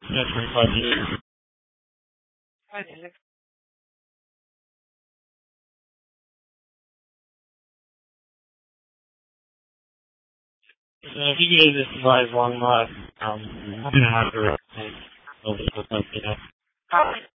Yeah, 25 years. Right, Alex. If you gave this device long life, I'm gonna have to replace over the